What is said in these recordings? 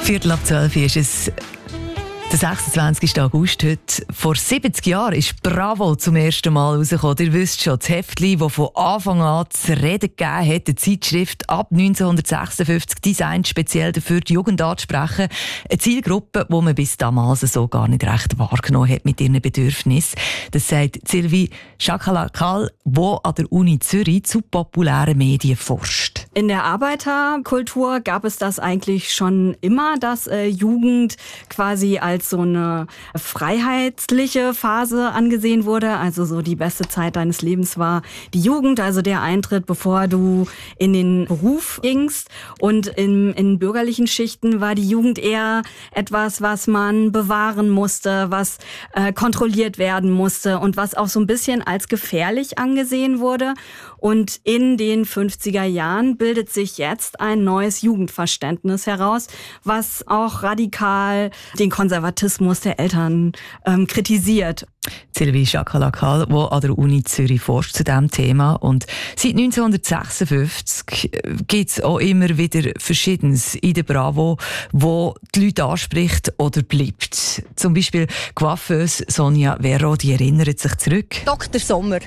11:45 ist es. Der 26. August heute. Vor 70 Jahren ist Bravo zum ersten Mal rausgekommen. Ihr wisst schon, das Heftchen, das von Anfang an zu reden gegeben hat, eine Zeitschrift ab 1956 designt, speziell dafür die Jugend anzusprechen. Eine Zielgruppe, die man bis damals so gar nicht recht wahrgenommen hat mit ihren Bedürfnissen. Das sagt Sylvie Chakalakal, die an der Uni Zürich zu populären Medien forscht. In der Arbeiterkultur gab es das eigentlich schon immer, dass Jugend quasi als so eine freiheitliche Phase angesehen wurde. Also so die beste Zeit deines Lebens war die Jugend, also der Eintritt, bevor du in den Beruf gingst. Und in bürgerlichen Schichten war die Jugend eher etwas, was man bewahren musste, was kontrolliert werden musste und was auch so ein bisschen als gefährlich angesehen wurde. Und in den 50er Jahren bildet sich jetzt ein neues Jugendverständnis heraus, was auch radikal den Konservatismus der Eltern kritisiert. Sylvie Chakalakal, die an der Uni Zürich forscht zu diesem Thema. Und seit 1956 gibt es auch immer wieder Verschiedenes in der Bravo, wo die Leute anspricht oder bleibt. Zum Beispiel Coiffeuse Sonja Verro, die erinnert sich zurück. Dr. Sommer.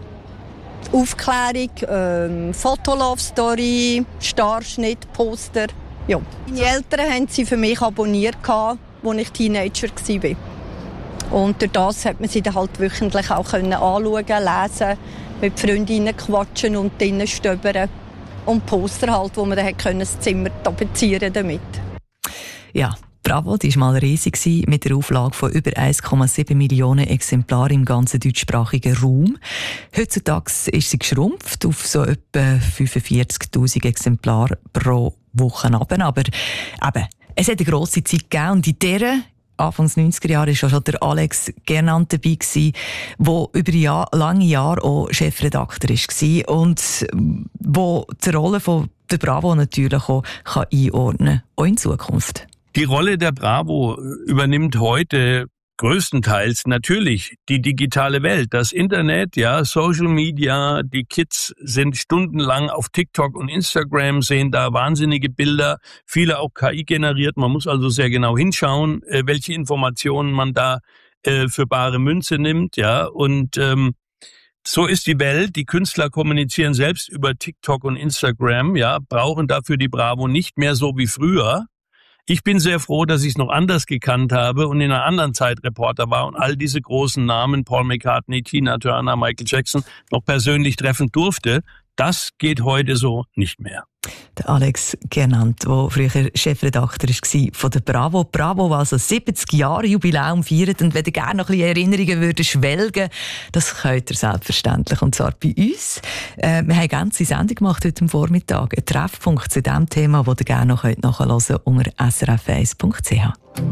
Aufklärung, Fotolove-Story, Starschnitt, Poster. Ja. Meine Eltern haben sie für mich abonniert, als ich Teenager war. Und durch das hat man sie dann halt wöchentlich auch anschauen, lesen, mit Freundinnen quatschen und drinnen stöbern. Und Poster halt, wo man dann das Zimmer tapezieren damit. Ja. Bravo, die war mal riesig mit der Auflage von über 1,7 Millionen Exemplaren im ganzen deutschsprachigen Raum. Heutzutage ist sie geschrumpft auf so etwa 45'000 Exemplare pro Woche runter. Aber eben, es hat eine grosse Zeit gegeben und in dieser Anfangs 90er Jahre war schon der Alex Gernand dabei, der über lange Jahre auch Chefredakteur war und der die Rolle von der Bravo natürlich auch einordnen kann, auch in Zukunft. Die Rolle der Bravo übernimmt heute größtenteils natürlich die digitale Welt, das Internet, ja, Social Media. Die Kids sind stundenlang auf TikTok und Instagram, sehen da wahnsinnige Bilder, viele auch KI generiert. Man muss also sehr genau hinschauen, welche Informationen man da für bare Münze nimmt, ja. Und so ist die Welt. Die Künstler kommunizieren selbst über TikTok und Instagram, ja, brauchen dafür die Bravo nicht mehr so wie früher. Ich bin sehr froh, dass ich es noch anders gekannt habe und in einer anderen Zeit Reporter war und all diese großen Namen, Paul McCartney, Tina Turner, Michael Jackson, noch persönlich treffen durfte. Das geht heute so nicht mehr. Der Alex Gernand, der früher Chefredakteur war von der Bravo. Bravo, also 70 Jahre Jubiläum feiert. Und wenn ihr gerne noch ein bisschen Erinnerungen würdet schwelgen, das könnt ihr selbstverständlich. Und zwar bei uns. Wir haben eine ganze Sendung gemacht heute Vormittag. Ein Treffpunkt zu diesem Thema, das ihr gerne noch nachhören könnt unter srf1.ch.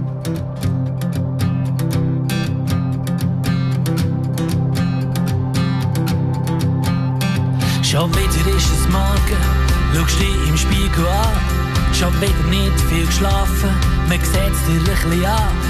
Schon wieder ist es morgen, schaust dich im Spiegel an. Schon wieder nicht viel geschlafen, man sieht's dir ein bisschen an.